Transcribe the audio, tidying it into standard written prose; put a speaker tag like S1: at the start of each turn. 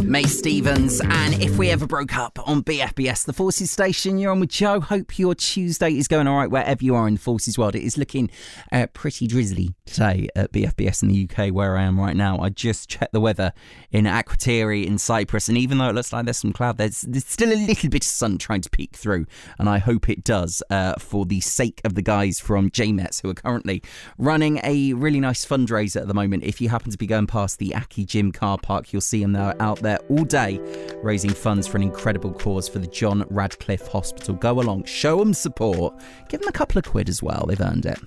S1: May Stevens and If We Ever Broke Up on BFBS, the Forces station. You're on with Joe. Hope your Tuesday is going all right wherever you are in the Forces world. It is looking pretty drizzly today at BFBS in the UK where I am right now. I just checked the weather in Akrotiri in Cyprus, and even though it looks like there's some cloud, there's still a little bit of sun trying to peek through, and I hope it does for the sake of the guys from JMETS who are currently running a really nice fundraiser at the moment. If you happen to be going past the Aki Gym car park, you'll see them out there all day raising funds for an incredible cause for the John Radcliffe Hospital. Go along, show them support, give them a couple of quid as well, they've earned it.